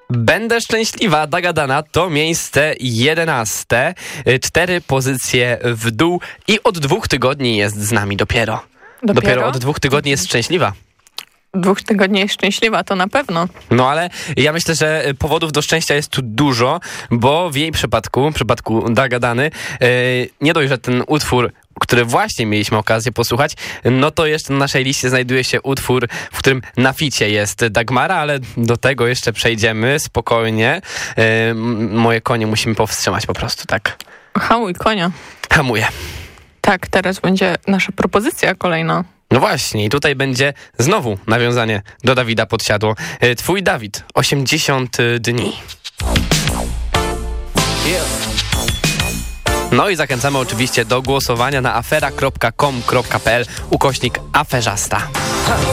Będę szczęśliwa, Dagadana to miejsce 11. 4 pozycje w dół i od 2 tygodni jest z nami dopiero. Dopiero od 2 tygodni jest szczęśliwa. 2 tygodni jest szczęśliwa, to na pewno. No ale ja myślę, że powodów do szczęścia jest tu dużo, bo w jej przypadku Dagadany, nie dość, że ten utwór, który właśnie mieliśmy okazję posłuchać, no to jeszcze na naszej liście znajduje się utwór, w którym na ficie jest Dagmara, ale do tego jeszcze przejdziemy spokojnie. Moje konie musimy powstrzymać po prostu, tak. Hamuj konia. Hamuję. Tak, teraz będzie nasza propozycja kolejna. No właśnie, i tutaj będzie znowu nawiązanie do Dawida Podsiadło. Twój Dawid, 80 dni. No i zachęcamy oczywiście do głosowania na afera.com.pl /aferzasta.